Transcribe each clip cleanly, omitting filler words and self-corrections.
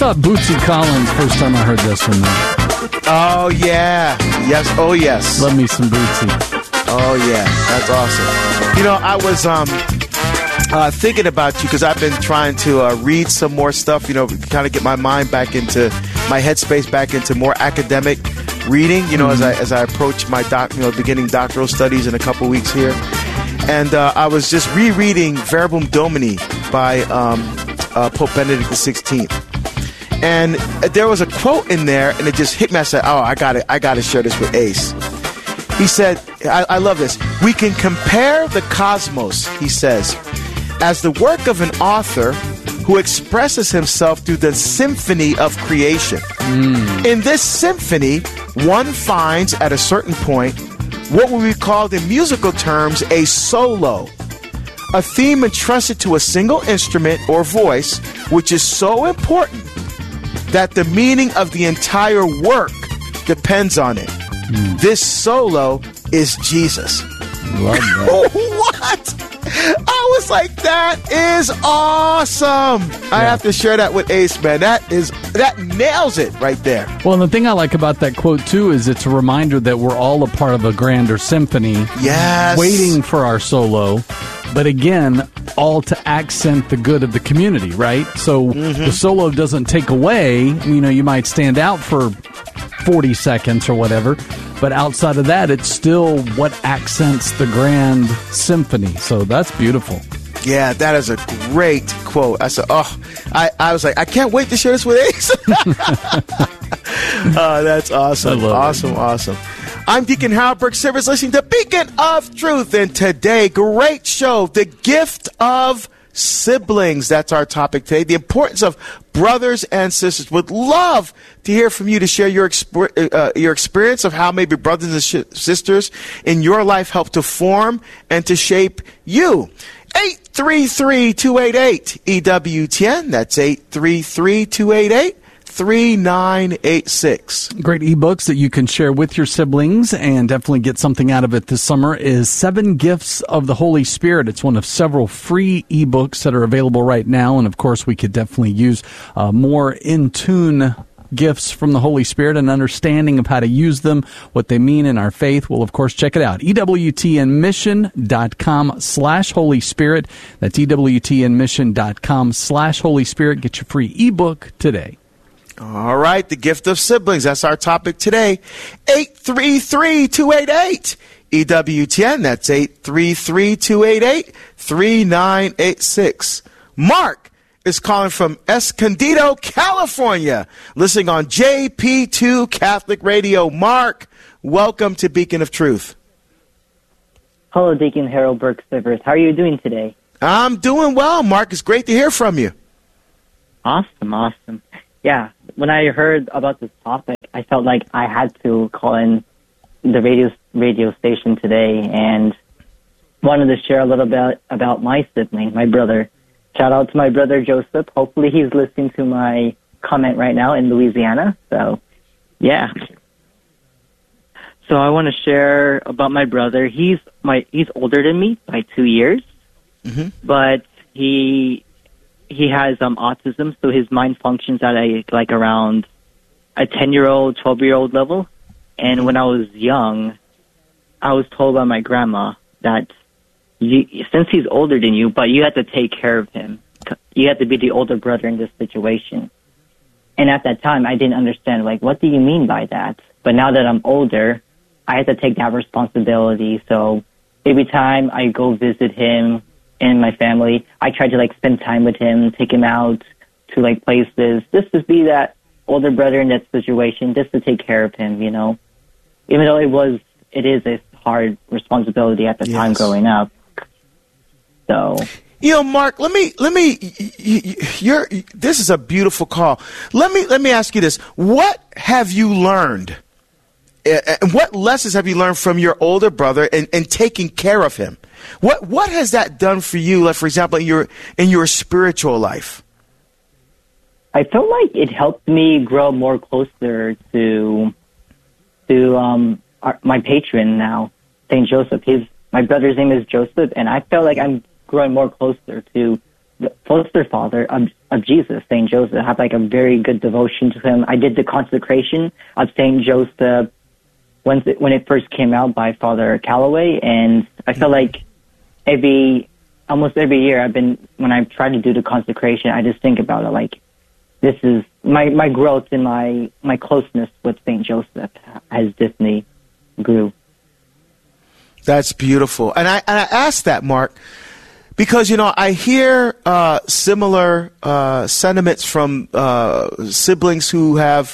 thought Bootsy Collins first time I heard this one. Oh, yeah. Yes. Oh, yes. Love me some Bootsy. Oh, yeah. That's awesome. You know, I was thinking about you because I've been trying to read some more stuff, you know, kind of get my mind back into my headspace, back into more academic reading, you know, as I approach my beginning doctoral studies in a couple weeks here. And I was just rereading Verbum Domini by Pope Benedict XVI. And there was a quote in there, and it just hit me. I said, oh, I got to share this with Ace. He said, I love this. We can compare the cosmos, he says, as the work of an author who expresses himself through the symphony of creation. In this symphony, one finds at a certain point what would be called in musical terms a solo, a theme entrusted to a single instrument or voice, which is so important that the meaning of the entire work depends on it. This solo is Jesus. Love that. What? I was like, that is awesome. I have to share that with Ace, man. That nails it right there. Well, and the thing I like about that quote, too, is it's a reminder that we're all a part of a grander symphony. Yes. Waiting for our solo. But again, all to accent the good of the community, right? So the solo doesn't take away. You know, you might stand out for 40 seconds or whatever. But outside of that, it's still what accents the grand symphony. So that's beautiful. Yeah, that is a great quote. I said, I was like, I can't wait to share this with Ace. Oh, that's awesome. Awesome. I'm Deacon Harold Burke Sivers, listening to Beacon of Truth. And today, great show, the gift of siblings. That's our topic today. The importance of brothers and sisters. Would love to hear from you to share your experience of how maybe brothers and sisters in your life help to form and to shape you. 833-288 EWTN. That's 833-288. 3986. Great ebooks that you can share with your siblings and definitely get something out of it this summer is 7 Gifts of the Holy Spirit. It's one of several free ebooks that are available right now. And of course, we could definitely use more in tune gifts from the Holy Spirit and understanding of how to use them, what they mean in our faith. Well, of course, check it out. EWTNmission.com/Holy Spirit. That's EWTNmission.com/Holy Spirit. Get your free ebook today. All right, the gift of siblings. That's our topic today. 833-288 EWTN. That's 833-288-3986. Mark is calling from Escondido, California, listening on JP2 Catholic Radio. Mark, welcome to Beacon of Truth. Hello, Deacon Harold Burke Sivers. How are you doing today? I'm doing well, Mark. It's great to hear from you. Awesome. Yeah, when I heard about this topic, I felt like I had to call in the radio station today and wanted to share a little bit about my sibling, my brother. Shout out to my brother Joseph. Hopefully he's listening to my comment right now in Louisiana. So, yeah. So I want to share about my brother. He's older than me by 2 years, but he has autism, so his mind functions at around a 10-year-old, 12-year-old level. And when I was young, I was told by my grandma that since he's older than you, but you have to take care of him. You have to be the older brother in this situation. And at that time, I didn't understand, what do you mean by that? But now that I'm older, I have to take that responsibility. So every time I go visit him and my family, I try to spend time with him, take him out to places, just to be that older brother in that situation, just to take care of him, Even though it is a hard responsibility at the time growing up. So, Mark, this is a beautiful call. Let me ask you this: what have you learned? And what lessons have you learned from your older brother and taking care of him? What has that done for you, for example, in your spiritual life? I feel like it helped me grow more closer to my patron now, Saint Joseph. My brother's name is Joseph, and I feel like I'm growing more closer to the foster father of Jesus, Saint Joseph. I have like a very good devotion to him. I did the consecration of Saint Joseph when it first came out by Father Calloway, and I feel like almost every year when I've tried to do the consecration, I just think about it like, this is my growth in my closeness with Saint Joseph has definitely grew. That's beautiful. And I asked that, Mark, because, I hear similar sentiments from siblings who have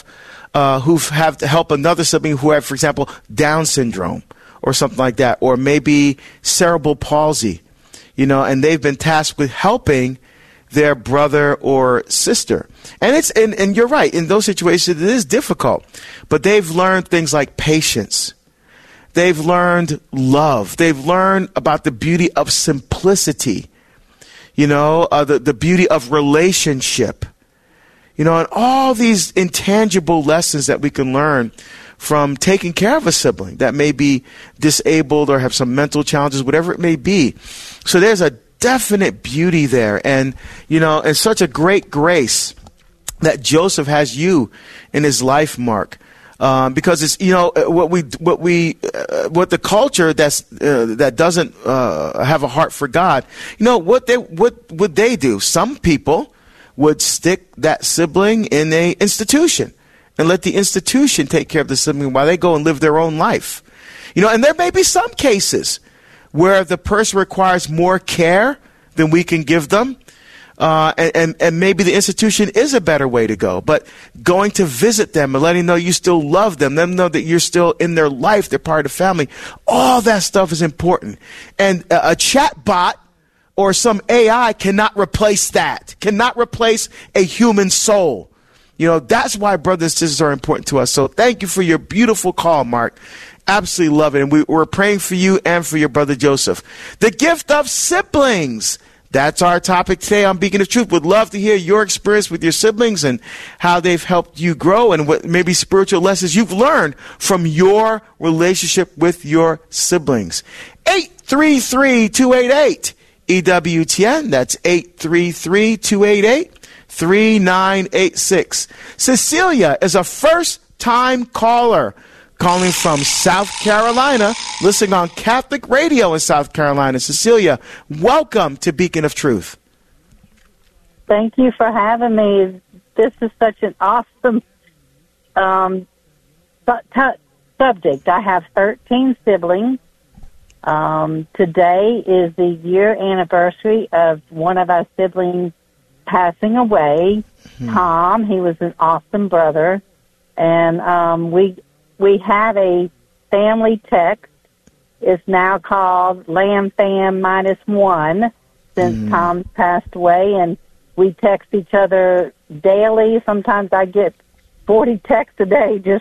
to help another sibling who have, for example, Down syndrome or something like that, or maybe cerebral palsy, and they've been tasked with helping their brother or sister. And you're right, in those situations it is difficult, but they've learned things like patience. They've learned love. They've learned about the beauty of simplicity, the beauty of relationship, and all these intangible lessons that we can learn from taking care of a sibling that may be disabled or have some mental challenges, whatever it may be. So there's a definite beauty there, and and such a great grace that Joseph has you in his life, Mark. Because it's what the culture that doesn't have a heart for God, what would they do? Some people would stick that sibling in a institution and let the institution take care of the sibling while they go and live their own life. And there may be some cases where the person requires more care than we can give them. And maybe the institution is a better way to go, but going to visit them and letting them know you still love them know that you're still in their life, they're part of the family, all that stuff is important. And a chat bot or some AI cannot replace that, cannot replace a human soul. That's why brothers and sisters are important to us. So thank you for your beautiful call, Mark. Absolutely love it. And we're praying for you and for your brother Joseph. The gift of siblings. That's our topic today on Beacon of Truth. Would love to hear your experience with your siblings and how they've helped you grow and what maybe spiritual lessons you've learned from your relationship with your siblings. 833-288 EWTN. That's 833-288-3986. Cecilia is a first-time caller, calling from South Carolina, listening on Catholic Radio in South Carolina. Cecilia, welcome to Beacon of Truth. Thank you for having me. This is such an awesome subject. I have 13 siblings. Today is the year anniversary of one of our siblings passing away, Tom. He was an awesome brother. And we have a family text. It's now called Lamb Fam -1 since Tom's passed away, and we text each other daily. Sometimes I get 40 texts a day just